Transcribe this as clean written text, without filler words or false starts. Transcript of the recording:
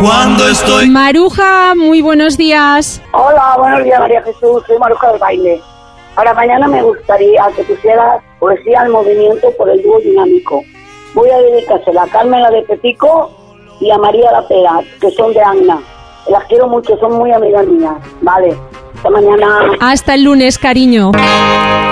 cuando estoy... Maruja, muy buenos días. Hola, buenos días, María Jesús. Soy Maruja del Baile. Para mañana me gustaría que pusieras Poesía al Movimiento por el dúo dinámico. Voy a dedicársela a Carmen, la de Pepico, y a María la Pera, que son de Anna. Las quiero mucho, son muy amigas mías. Vale, hasta mañana. Hasta el lunes, cariño.